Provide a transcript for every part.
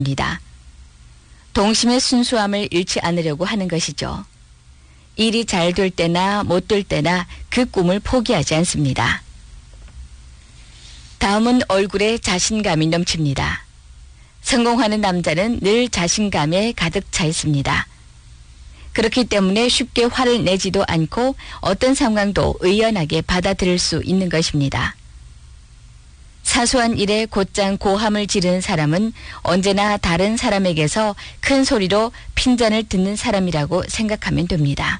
동심의 순수함을 잃지 않으려고 하는 것이죠. 일이 잘 될 때나 못 될 때나 그 꿈을 포기하지 않습니다. 다음은 얼굴에 자신감이 넘칩니다. 성공하는 남자는 늘 자신감에 가득 차 있습니다. 그렇기 때문에 쉽게 화를 내지도 않고 어떤 상황도 의연하게 받아들일 수 있는 것입니다. 사소한 일에 곧장 고함을 지르는 사람은 언제나 다른 사람에게서 큰 소리로 핀잔을 듣는 사람이라고 생각하면 됩니다.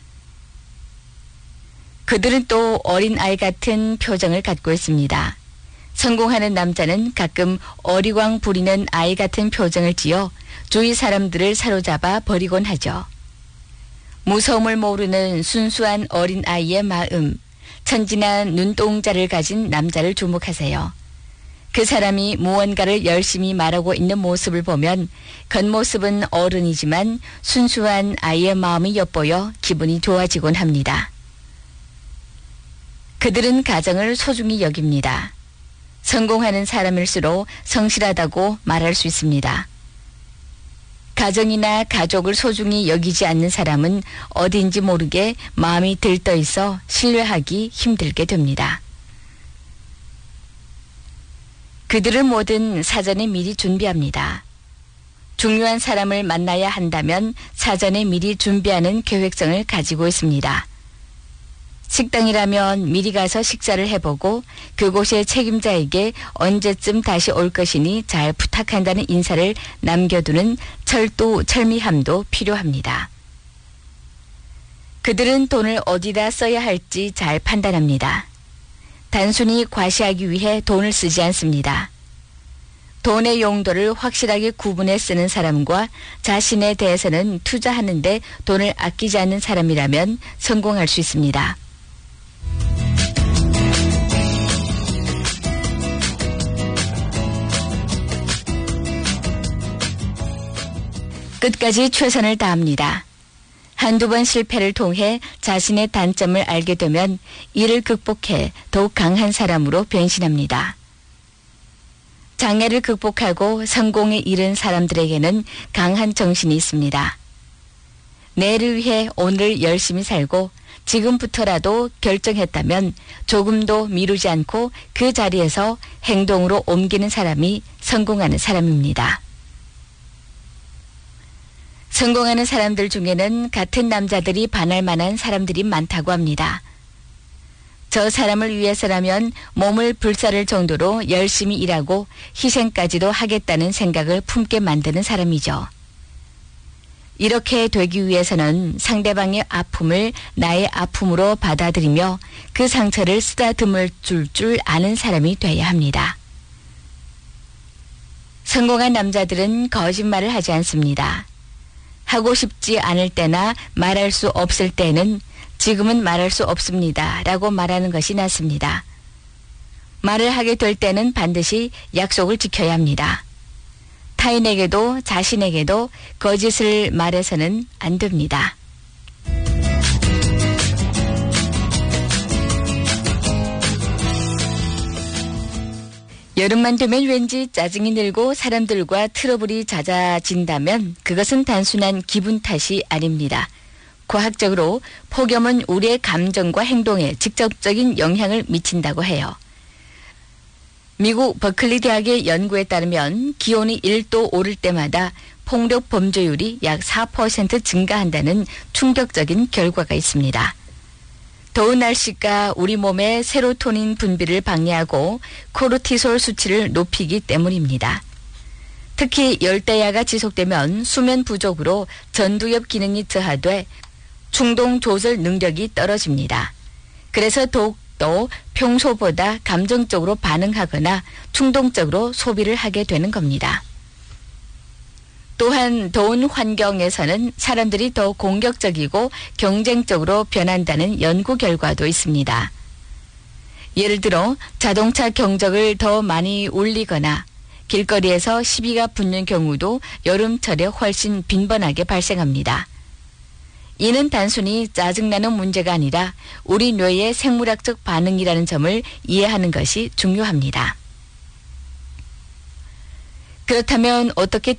그들은 또 어린아이 같은 표정을 갖고 있습니다. 성공하는 남자는 가끔 어리광 부리는 아이 같은 표정을 지어 주위 사람들을 사로잡아 버리곤 하죠. 무서움을 모르는 순수한 어린아이의 마음, 천진한 눈동자를 가진 남자를 주목하세요. 그 사람이 무언가를 열심히 말하고 있는 모습을 보면 겉모습은 어른이지만 순수한 아이의 마음이 엿보여 기분이 좋아지곤 합니다. 그들은 가정을 소중히 여깁니다. 성공하는 사람일수록 성실하다고 말할 수 있습니다. 가정이나 가족을 소중히 여기지 않는 사람은 어딘지 모르게 마음이 들떠 있어 신뢰하기 힘들게 됩니다. 그들은 뭐든 사전에 미리 준비합니다. 중요한 사람을 만나야 한다면 사전에 미리 준비하는 계획성을 가지고 있습니다. 식당이라면 미리 가서 식사를 해보고 그곳의 책임자에게 언제쯤 다시 올 것이니 잘 부탁한다는 인사를 남겨두는 철두철미함도 필요합니다. 그들은 돈을 어디다 써야 할지 잘 판단합니다. 단순히 과시하기 위해 돈을 쓰지 않습니다. 돈의 용도를 확실하게 구분해 쓰는 사람과 자신에 대해서는 투자하는데 돈을 아끼지 않는 사람이라면 성공할 수 있습니다. 끝까지 최선을 다합니다. 한두 번 실패를 통해 자신의 단점을 알게 되면 이를 극복해 더욱 강한 사람으로 변신합니다. 장애를 극복하고 성공에 이른 사람들에게는 강한 정신이 있습니다. 내일을 위해 오늘을 열심히 살고 지금부터라도 결정했다면 조금도 미루지 않고 그 자리에서 행동으로 옮기는 사람이 성공하는 사람입니다. 성공하는 사람들 중에는 같은 남자들이 반할 만한 사람들이 많다고 합니다. 저 사람을 위해서라면 몸을 불사를 정도로 열심히 일하고 희생까지도 하겠다는 생각을 품게 만드는 사람이죠. 이렇게 되기 위해서는 상대방의 아픔을 나의 아픔으로 받아들이며 그 상처를 쓰다듬을 줄 아는 사람이 돼야 합니다. 성공한 남자들은 거짓말을 하지 않습니다. 하고 싶지 않을 때나 말할 수 없을 때는 지금은 말할 수 없습니다 라고 말하는 것이 낫습니다. 말을 하게 될 때는 반드시 약속을 지켜야 합니다. 타인에게도 자신에게도 거짓을 말해서는 안 됩니다. 여름만 되면 왠지 짜증이 늘고 사람들과 트러블이 잦아진다면 그것은 단순한 기분 탓이 아닙니다. 과학적으로 폭염은 우리의 감정과 행동에 직접적인 영향을 미친다고 해요. 미국 버클리 대학의 연구에 따르면 기온이 1도 오를 때마다 폭력 범죄율이 약 4% 증가한다는 충격적인 결과가 있습니다. 더운 날씨가 우리 몸의 세로토닌 분비를 방해하고 코르티솔 수치를 높이기 때문입니다. 특히 열대야가 지속되면 수면 부족으로 전두엽 기능이 저하돼 충동 조절 능력이 떨어집니다. 그래서 더욱더 평소보다 감정적으로 반응하거나 충동적으로 소비를 하게 되는 겁니다. 또한 더운 환경에서는 사람들이 더 공격적이고 경쟁적으로 변한다는 연구 결과도 있습니다. 예를 들어 자동차 경적을 더 많이 울리거나 길거리에서 시비가 붙는 경우도 여름철에 훨씬 빈번하게 발생합니다. 이는 단순히 짜증나는 문제가 아니라 우리 뇌의 생물학적 반응이라는 점을 이해하는 것이 중요합니다. 그렇다면 어떻게